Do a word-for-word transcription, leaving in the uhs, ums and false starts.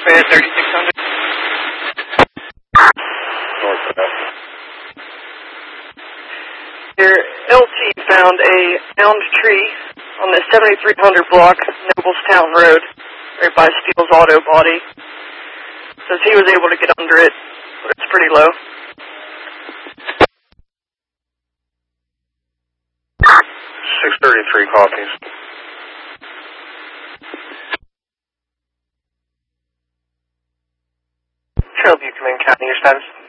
Dispatch thirty-six hundred. Northwest. Your L T found a downed tree on the seventy-three hundred block, Noblestown Road, right by Steele's Auto Body. Says he was able to get under it, but it's pretty low. six thirty-three copies. Trailview Command County, your status?